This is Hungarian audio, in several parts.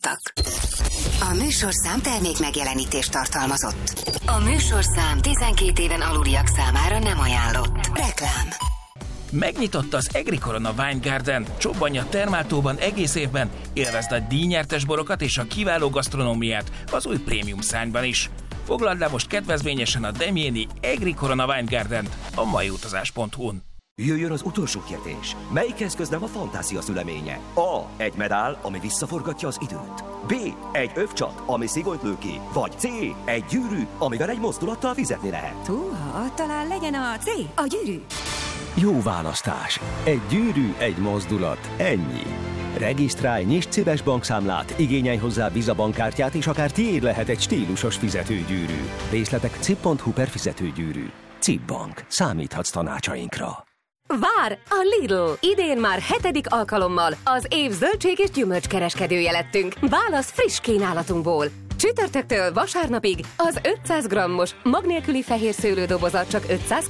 hallottak. A műsorszám termék megjelenítést tartalmazott. A műsorszám 12 éven aluliak számára nem ajánlott. Reklám. Megnyitotta az Agricorona Wine Garden. Csobbanj a Termáltóban egész évben, élvezd a díjnyertes borokat és a kiváló gasztronómiát az új prémium szárnyban is. Foglald le most kedvezményesen a Demjéni Agricorona Wine Gardent a maiutazás.hu-n. Jöjjön az utolsó kérdés. Melyik eszköz nem a fantázia szüleménye? A. Egy medál, ami visszaforgatja az időt. B. Egy övcsat, ami szigonyt lő ki. Vagy C. Egy gyűrű, amivel egy mozdulattal fizetni lehet. Húha, talán legyen a C. A gyűrű. Jó választás. Egy gyűrű, egy mozdulat. Ennyi. Regisztrálj, nyisd CIBES bankszámlát, igényelj hozzá Visa bankkártyát, és akár tiéd lehet egy stílusos fizetőgyűrű. Részletek cib.hu/fizetőgyűrű. CIB Bank. Számíthatsz tanácsainkra. Vár! A Lidl! Idén már 7. alkalommal az év zöldség és gyümölcskereskedője lettünk. Válasz friss kínálatunkból! Csütörtöktől vasárnapig az 500 grammos mag nélküli fehér szőlődoboza csak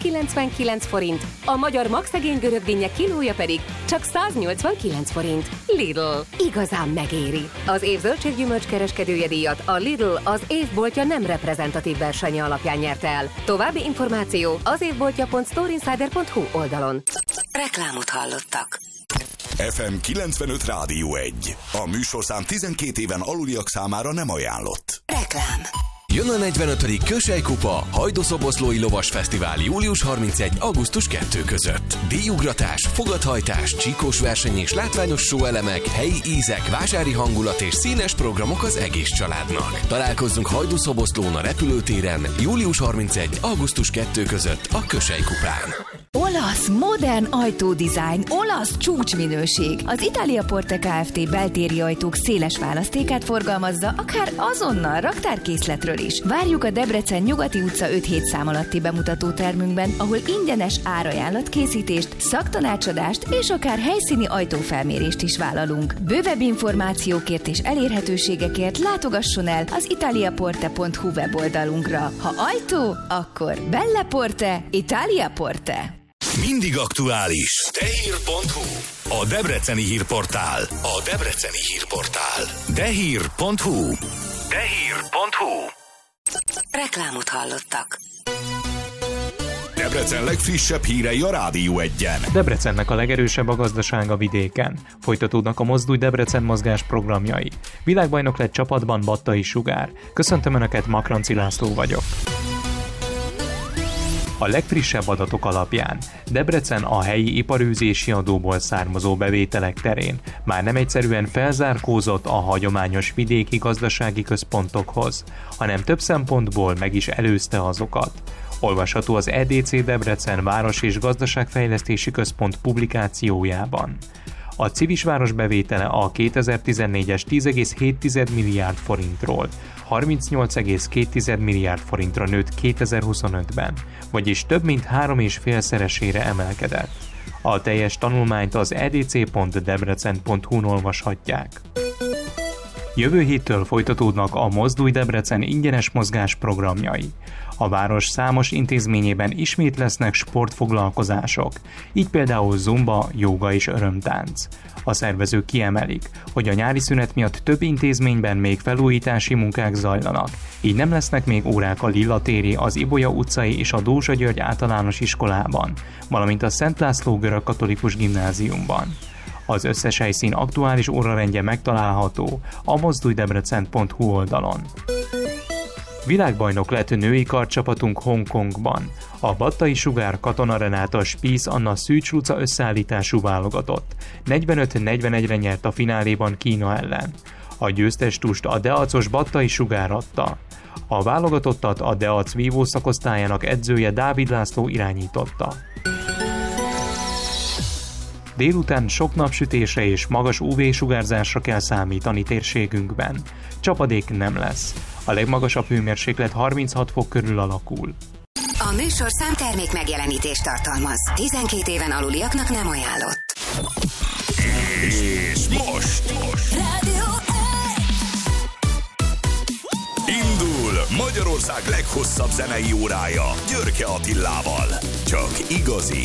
599 forint, a magyar magszegény görög dinnye kilója pedig csak 189 forint. Lidl. Igazán megéri. Az év zöldséggyümölcs kereskedője díjat a Lidl az évboltja nem reprezentatív versenye alapján nyerte el. További információ az évboltja.storeinsider.hu oldalon. Reklámot hallottak. FM 95 Rádió 1. A műsorszám 12 éven aluliak számára nem ajánlott. Reklám. Jön a 45. Köselykupa Hajdúszoboszlói Lovas Fesztivál július 31-augusztus 2 között. Díjugratás, fogadhajtás, csíkos verseny és látványos show-elemek, helyi ízek, vásári hangulat és színes programok az egész családnak. Találkozzunk Hajdúszoboszlón a repülőtéren július 31-augusztus 2 között a Köselykupán. Olasz, modern ajtódizájn, olasz csúcsminőség. Az Italia Porte Kft. Beltéri ajtók széles választékát forgalmazza, akár azonnal raktárkészletről is. Várjuk a Debrecen Nyugati utca 5-7 szám alatti bemutatótermünkben, ahol ingyenes árajánlatkészítést, szaktanácsadást és akár helyszíni ajtófelmérést is vállalunk. Bővebb információkért és elérhetőségekért látogasson el az italiaporte.hu weboldalunkra. Ha ajtó, akkor Belle Porte, Italia Porte. Mindig aktuális. Tehír.hu. A debreceni hírportál. A debreceni hírportál. Tehír.hu. Tehír.hu. Reklámot hallottak. Debrecen legfrissebb hírei a Rádió 1-en. Debrecennek a legerősebb a gazdasága vidéken. Folytatódnak a Mozdulj Debrecen mozgás programjai. Világbajnok lett csapatban Battai Sugár. Köszöntöm Önöket, Makranci László vagyok. A legfrissebb adatok alapján Debrecen a helyi iparűzési adóból származó bevételek terén már nem egyszerűen felzárkózott a hagyományos vidéki gazdasági központokhoz, hanem több szempontból meg is előzte azokat. Olvasható az EDC Debrecen Város- és Gazdaságfejlesztési Központ publikációjában. A Civisváros bevétele a 2014-es 10,7 milliárd forintról 38,2 milliárd forintra nőtt 2025-ben, vagyis több mint 3,5-szeresére emelkedett. A teljes tanulmányt az edc.debrecen.hu-n olvashatják. Jövő héttől folytatódnak a Mozdulj Debrecen ingyenes mozgás programjai. A város számos intézményében ismét lesznek sportfoglalkozások, így például zumba, jóga és örömtánc. A szervezők kiemelik, hogy a nyári szünet miatt több intézményben még felújítási munkák zajlanak, így nem lesznek még órák a Lilla téri, az Ibolya utcai és a Dózsa György általános iskolában, valamint a Szent László görögkatolikus gimnáziumban. Az összes helyszín aktuális órarendje megtalálható a mozduljdebrecen.hu oldalon. Világbajnok lett női karcsapatunk Hongkongban. A Battai Sugár Katona Renáta Spies Anna Szűcs-Luca összeállítású válogatott 45-41-re nyert a fináléban Kína ellen. A győztestust a Deacos Battai Sugár adta. A válogatottat a Deac vívó szakosztályának edzője Dávid László irányította. Délután sok napsütésre és magas UV-sugárzásra kell számítani térségünkben. Csapadék nem lesz. A legmagasabb hőmérséklet 36 fok körül alakul. A műsorszám termék megjelenítést tartalmaz. 12 éven aluliaknak nem ajánlott. És most Rádió 1. indul Magyarország leghosszabb zenei órája Györke Attilával. Csak igazi